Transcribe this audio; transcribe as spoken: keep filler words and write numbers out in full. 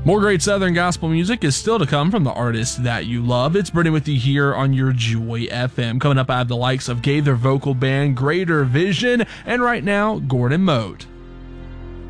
More great Southern gospel music is still to come from the artists that you love. It's Brittany with you here on your Joy F M. Coming up, I have the likes of Gaither Vocal Band, Greater Vision, and right now, Gordon Mote.